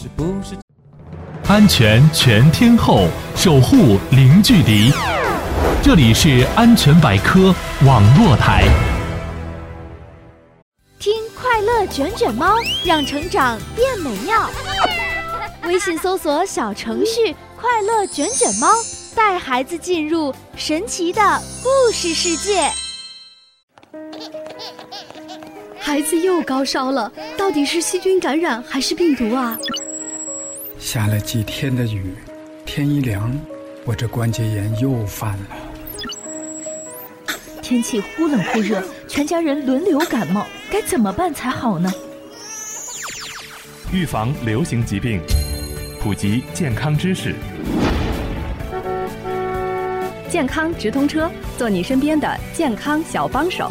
安全全天候，守护零距离。这里是安全百科网络台。 听快乐卷卷猫，让成长变美妙。微信搜索小程序快乐卷卷猫，带孩子进入神奇的故事世界。 孩子又高烧了，到底是细菌感染还是病毒啊？ 下了几天的雨，天一凉，我这关节炎又犯了。 天气忽冷忽热，全家人轮流感冒，该怎么办才好呢？ 预防流行疾病，普及健康知识。 健康直通车，做你身边的健康小帮手。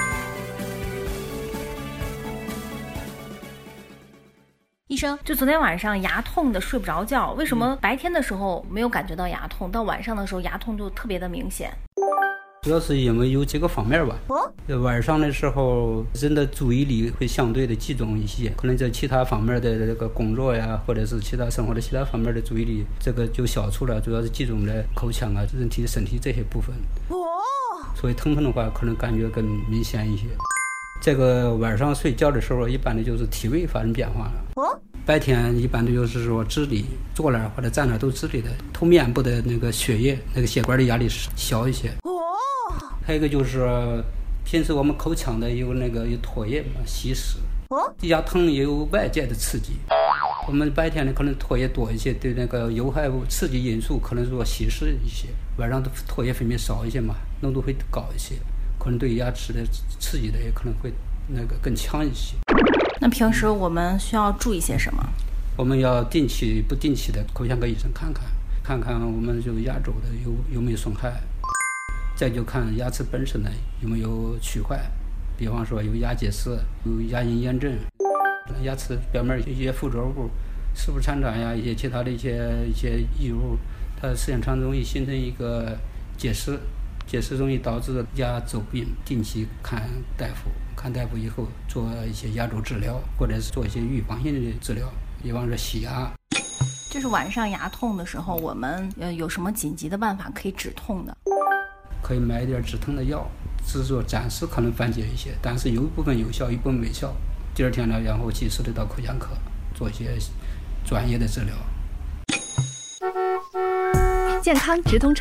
医生，就昨天晚上牙痛的睡不着觉，为什么白天的时候没有感觉到牙痛，到晚上的时候牙痛就特别的明显？ 主要是因为有几个方面吧。晚上的时候人的注意力会相对的集中一些，可能在其他方面的这个工作呀，或者是其他生活的其他方面的注意力这个就消除了，主要是集中在口腔啊、人体身体这些部分。所以疼痛的话可能感觉更明显一些。这个晚上睡觉的时候一般的就是体位发生变化了。白天一般的就是说直立，坐那儿或者站那儿都直立的，头面部的那个血液那个血管的压力小一些。还有一个就是平时我们口腔的有唾液嘛，吸食。牙疼也有外界的刺激，我们白天呢可能唾液多一些，对那个有害物刺激因素可能说稀释一些，晚上的唾液分泌少一些嘛，浓度会高一些，可能对牙齿的刺激的也可能会更强一些。 那平时我们需要注意些什么？ 我们要不定期的口腔科医生看看我们就牙周的有没有损害，再就看牙齿本身呢有没有龋坏，比方说有牙结石、有牙龈炎症，牙齿表面一些附着物、食物残渣呀，一些其他的一些异物，它时间长容易形成一个结石容易导致牙周病，定期看大夫以后做一些牙周治疗，或者是做一些预防性的治疗，比方说洗牙。 就是晚上牙痛的时候，我们有什么紧急的办法可以止痛的？ 可以买一点止疼的药，只是说暂时可能缓解一些，但是有一部分有效，一部分没效。第二天呢，然后及时的到口腔科做一些专业的治疗。 健康直通车。